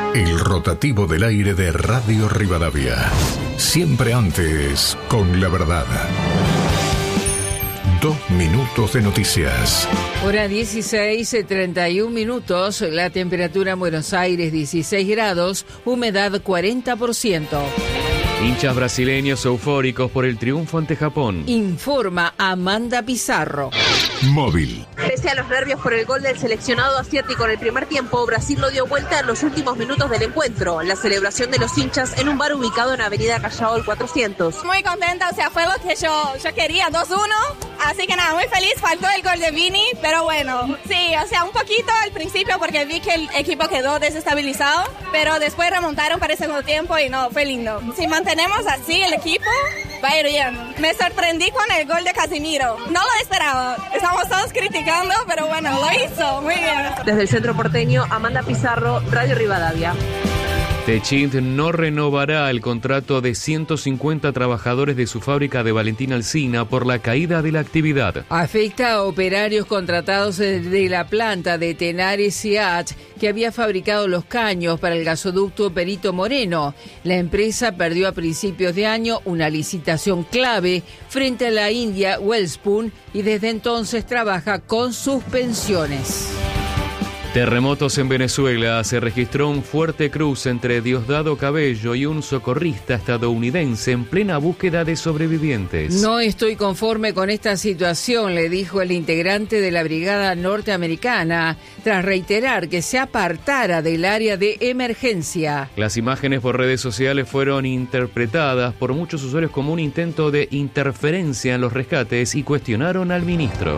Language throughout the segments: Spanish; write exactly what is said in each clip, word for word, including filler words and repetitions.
El rotativo del aire de Radio Rivadavia. Siempre antes, con la verdad. Dos minutos de noticias. Hora dieciséis, treinta y un minutos. La temperatura en Buenos Aires dieciséis grados, humedad cuarenta por ciento. Hinchas brasileños eufóricos por el triunfo ante Japón. Informa Amanda Pizarro. Móvil. Pese a los nervios por el gol del seleccionado asiático en el primer tiempo, Brasil lo dio vuelta en los últimos minutos del encuentro. La celebración de los hinchas en un bar ubicado en Avenida Callao del cuatrocientos. Muy contenta, o sea, fue lo que yo, yo quería, dos uno. Así que nada, muy feliz, faltó el gol de Vini, pero bueno, sí, o sea, un poquito al principio porque vi que el equipo quedó desestabilizado, pero después remontaron para el segundo tiempo y no, fue lindo. Si mantenemos así el equipo, va a ir bien. Me sorprendí con el gol de Casemiro, no lo esperaba, estamos todos criticando, pero bueno, lo hizo, muy bien. Desde el centro porteño, Amanda Pizarro, Radio Rivadavia. Techint no renovará el contrato de ciento cincuenta trabajadores de su fábrica de Valentín Alsina por la caída de la actividad. Afecta a operarios contratados de la planta de Tenares Seat, que había fabricado los caños para el gasoducto Perito Moreno. La empresa perdió a principios de año una licitación clave frente a la India Wellspun y desde entonces trabaja con suspensiones. Terremotos en Venezuela. Se registró un fuerte cruce entre Diosdado Cabello y un socorrista estadounidense en plena búsqueda de sobrevivientes. No estoy conforme con esta situación, le dijo el integrante de la brigada norteamericana, tras reiterar que se apartara del área de emergencia. Las imágenes por redes sociales fueron interpretadas por muchos usuarios como un intento de interferencia en los rescates y cuestionaron al ministro.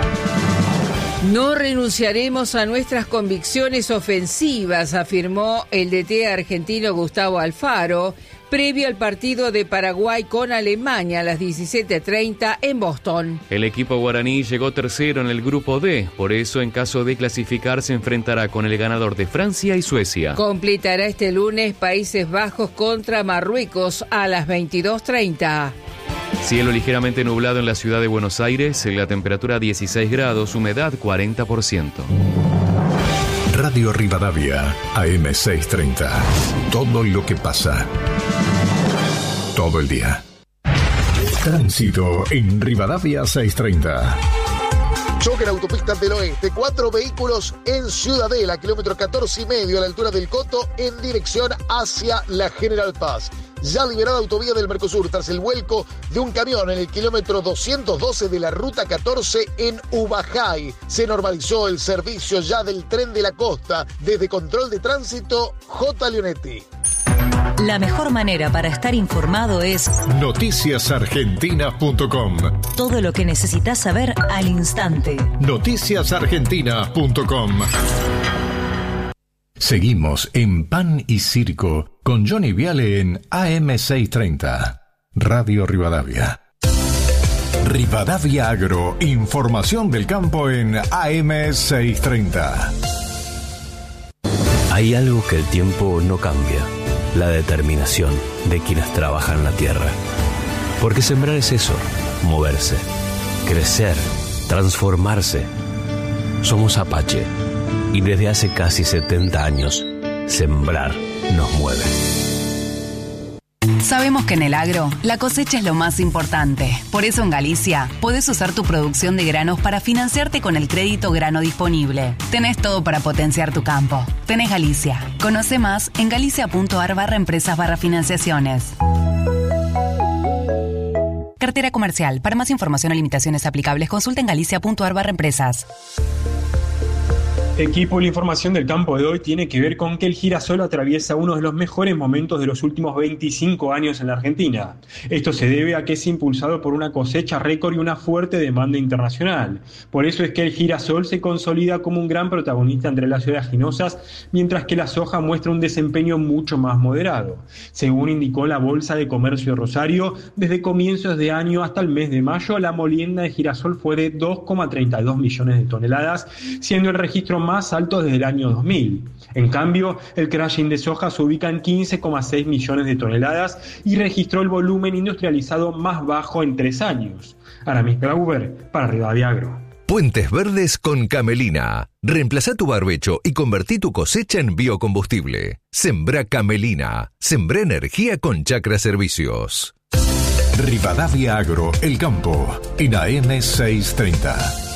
No renunciaremos a nuestras convicciones ofensivas, afirmó el D T argentino Gustavo Alfaro, previo al partido de Paraguay con Alemania a las diecisiete treinta en Boston. El equipo guaraní llegó tercero en el grupo D, por eso en caso de clasificar se enfrentará con el ganador de Francia y Suecia. Completará este lunes Países Bajos contra Marruecos a las veintidós treinta. Cielo ligeramente nublado en la ciudad de Buenos Aires, la temperatura dieciséis grados, humedad cuarenta por ciento. Radio Rivadavia, A M seiscientos treinta. Todo lo que pasa. Todo el día. Tránsito en Rivadavia seiscientos treinta. Choque en autopista del oeste, cuatro vehículos en Ciudadela, kilómetro catorce y medio a la altura del Coto, en dirección hacia la General Paz. Ya liberada autovía del Mercosur tras el vuelco de un camión en el kilómetro doscientos doce de la ruta catorce en Ubajay. Se normalizó el servicio ya del tren de la costa. Desde Control de Tránsito, J. Leonetti. La mejor manera para estar informado es noticias argentinas punto com. Todo lo que necesitas saber al instante. noticias argentinas punto com. Seguimos en Pan y Circo con Johnny Viale en A M seiscientos treinta. Radio Rivadavia. Rivadavia Agro, información del campo en A M seiscientos treinta. Hay algo que el tiempo no cambia, la determinación de quienes trabajan la tierra. Porque sembrar es eso, moverse, crecer, transformarse. Somos Apache y desde hace casi setenta años, sembrar nos mueve. Sabemos que en el agro, la cosecha es lo más importante. Por eso en Galicia, podés usar tu producción de granos para financiarte con el crédito grano disponible. Tenés todo para potenciar tu campo. Tenés Galicia. Conoce más en galicia.ar barra empresas barra financiaciones. Cartera comercial. Para más información o limitaciones aplicables, consulta en galicia.ar barra empresas. Equipo, la información del campo de hoy tiene que ver con que el girasol atraviesa uno de los mejores momentos de los últimos veinticinco años en la Argentina. Esto se debe a que es impulsado por una cosecha récord y una fuerte demanda internacional. Por eso es que el girasol se consolida como un gran protagonista entre las oleaginosas, mientras que la soja muestra un desempeño mucho más moderado. Según indicó la Bolsa de Comercio de Rosario, desde comienzos de año hasta el mes de mayo, la molienda de girasol fue de dos coma treinta y dos millones de toneladas, siendo el registro más alto desde el año dos mil. En cambio, el crushing de soja se ubica en quince coma seis millones de toneladas y registró el volumen industrializado más bajo en tres años. Aramis Glauber, para Rivadavia Agro. Puentes Verdes con Camelina. Reemplazá tu barbecho y convertí tu cosecha en biocombustible. Sembrá Camelina. Sembrá energía con Chacra Servicios. Rivadavia Agro, El Campo, en A M seiscientos treinta.